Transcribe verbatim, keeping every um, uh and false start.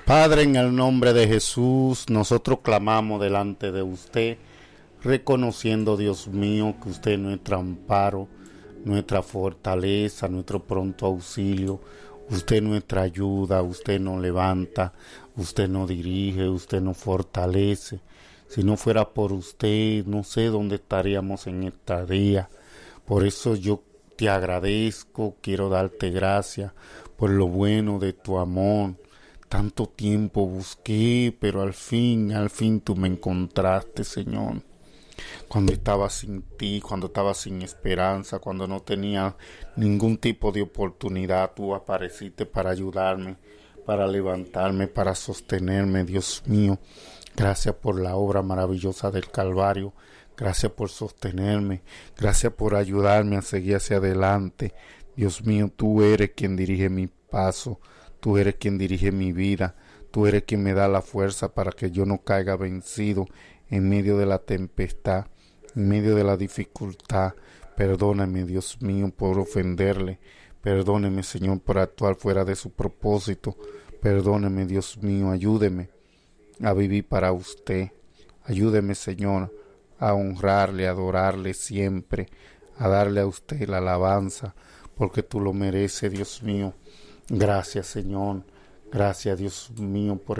Padre, en el nombre de Jesús, nosotros clamamos delante de usted, reconociendo, Dios mío, que usted es nuestro amparo, nuestra fortaleza, nuestro pronto auxilio. Usted es nuestra ayuda, usted nos levanta, usted nos dirige, usted nos fortalece. Si no fuera por usted, no sé dónde estaríamos en esta día. Por eso yo te agradezco, quiero darte gracias por lo bueno de tu amor. Tanto tiempo busqué, pero al fin, al fin tú me encontraste, Señor. Cuando estaba sin ti, cuando estaba sin esperanza, cuando no tenía ningún tipo de oportunidad, tú apareciste para ayudarme, para levantarme, para sostenerme, Dios mío. Gracias por la obra maravillosa del Calvario. Gracias por sostenerme. Gracias por ayudarme a seguir hacia adelante. Dios mío, tú eres quien dirige mi paso. Tú eres quien dirige mi vida. Tú eres quien me da la fuerza para que yo no caiga vencido en medio de la tempestad, en medio de la dificultad. Perdóname, Dios mío, por ofenderle. Perdóneme, Señor, por actuar fuera de su propósito. Perdóneme, Dios mío, ayúdeme a vivir para usted. Ayúdeme, Señor, a honrarle, a adorarle siempre, a darle a usted la alabanza, porque tú lo mereces, Dios mío. Gracias, Señor. Gracias, Dios mío, por